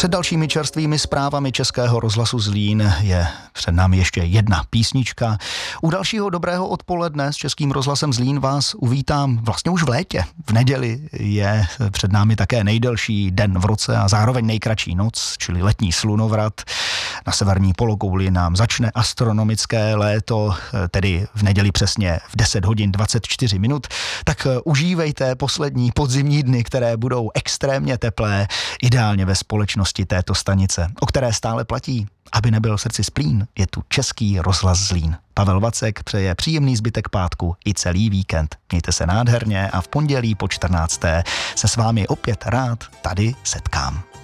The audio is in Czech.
Před dalšími čerstvými zprávami Českého rozhlasu Zlín je před námi ještě jedna písnička. U dalšího dobrého odpoledne s Českým rozhlasem Zlín vás uvítám vlastně už v létě. V neděli je před námi také nejdelší den v roce a zároveň nejkratší noc, čili letní slunovrat. Na severní polokouli nám začne astronomické léto, tedy v neděli přesně v 10 hodin 24 minut. Tak užívejte poslední podzimní dny, které budou extrémně teplé, ideálně ve společnosti této stanice, o které stále platí: aby nebyl v srdci splín, je tu Český rozhlas Zlín. Pavel Vacek přeje příjemný zbytek pátku i celý víkend. Mějte se nádherně a v pondělí po 14. se s vámi opět rád tady setkám.